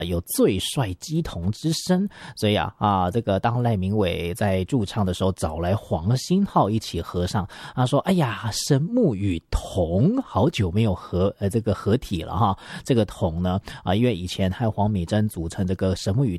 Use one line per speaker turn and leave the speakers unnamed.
有最帅鸡童之称，所以这个当赖明伟在驻唱的时候找来黄星浩一起合唱，他说哎呀，神木与童好久没有这个合体了哈。这个童呢因为以前和黄美珍组成这个神木与